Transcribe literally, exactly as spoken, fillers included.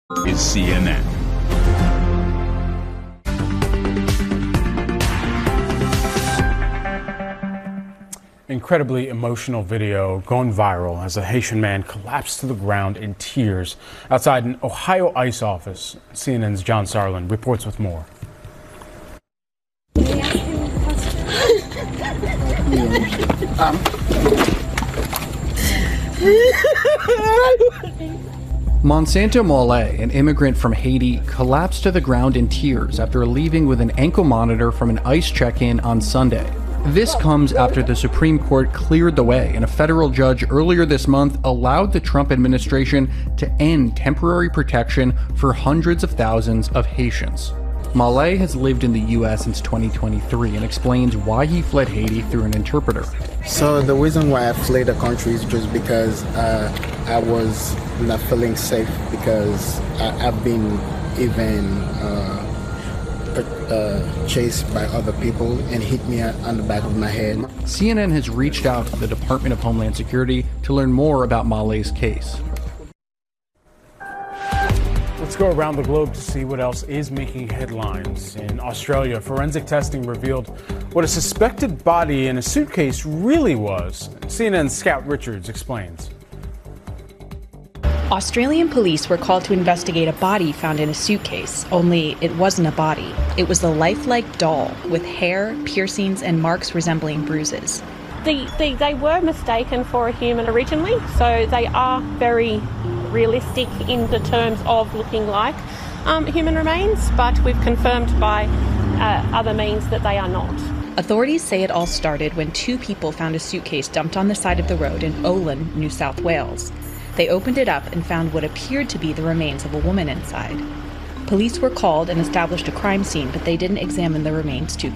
is C N N. Incredibly emotional video going viral as a Haitian man collapsed to the ground in tears outside an Ohio ICE office. C N N's John Sarlin reports with more. Monsanto Mollet, an immigrant from Haiti, collapsed to the ground in tears after leaving with an ankle monitor from an ICE check-in on Sunday. This comes after the Supreme Court cleared the way and a federal judge earlier this month allowed the Trump administration to end temporary protection for hundreds of thousands of Haitians. Mollet has lived in the U S since twenty twenty-three and explains why he fled Haiti through an interpreter. So the reason why I fled the country is just because uh, I was not feeling safe because I, I've been even uh, uh, chased by other people and hit me on the back of my head. C N N has reached out to the Department of Homeland Security to learn more about Mollet's case. Let's go around the globe to see what else is making headlines. In Australia, forensic testing revealed what a suspected body in a suitcase really was. C N N's Scout Richards explains. Australian police were called to investigate a body found in a suitcase, only it wasn't a body. It was a lifelike doll with hair, piercings, and marks resembling bruises. The, the, they were mistaken for a human originally, so they are very realistic in the terms of looking like um, human remains, but we've confirmed by uh, other means that they are not. Authorities say it all started when two people found a suitcase dumped on the side of the road in Olin, New South Wales. They opened it up and found what appeared to be the remains of a woman inside. Police were called and established a crime scene, but they didn't examine the remains too